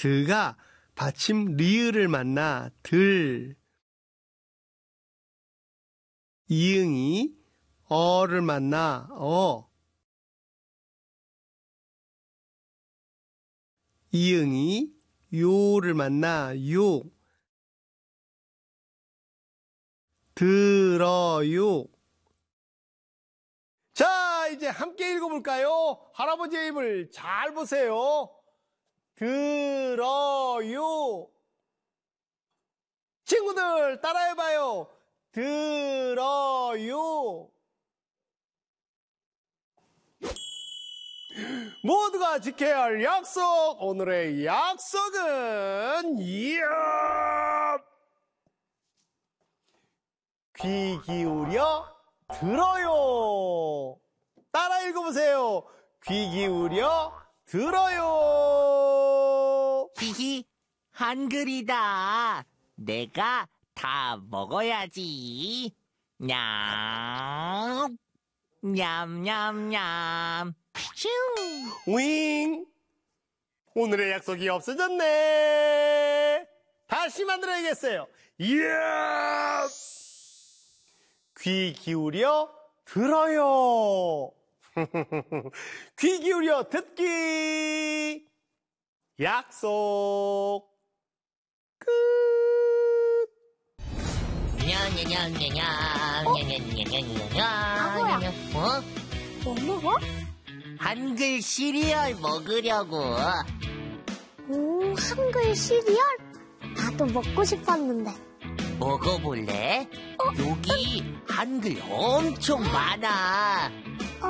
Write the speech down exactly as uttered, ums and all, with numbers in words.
드가 받침 리을을 만나 들. 이응이 어를 만나 어. 이응이 요를 만나 요. 들어요. 자, 이제 함께 읽어볼까요? 할아버지의 입을 잘 보세요. 들어요. 친구들 따라해봐요. 들어요. 모두가 지켜야 할 약속. 오늘의 약속은 이야! 귀 기울여 들어요. 따라 읽어보세요. 귀 기울여 들어요. 히히, 한글이다. 내가 다 먹어야지. 냠, 냠냠냠. 슝. 윙. 오늘의 약속이 없어졌네. 다시 만들어야겠어요. 이야! 귀 기울여 들어요. 귀 기울여 듣기. 약속. 끝. 냐냐냐냐냐냐냐냐냐냐. 어? 뭐 먹어? 한글 시리얼 먹으려고. 오, 한글 시리얼? 나도 먹고 싶었는데. 먹어볼래? 여기 한글 엄청 많아.